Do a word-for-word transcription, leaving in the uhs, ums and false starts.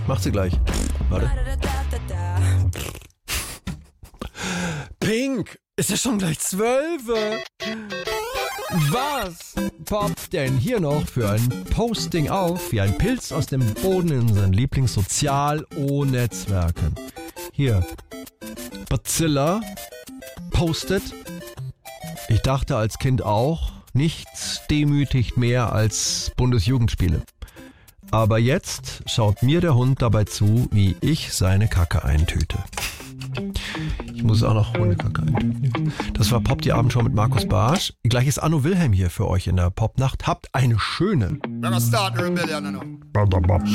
Macht sie gleich. Warte. Pink, ist ja schon gleich zwölf. Was poppt denn hier noch für ein Posting auf, wie ein Pilz aus dem Boden in unseren Lieblingssozial-O-Netzwerken? Hier, Bazilla postet, ich dachte als Kind auch, nichts demütigt mehr als Bundesjugendspiele. Aber jetzt schaut mir der Hund dabei zu, wie ich seine Kacke eintüte. Ich muss auch noch Hundekacke eintüten. Das war Pop die Abendshow mit Markus Barsch. Gleich ist Anno Wilhelm hier für euch in der Popnacht. Habt eine schöne.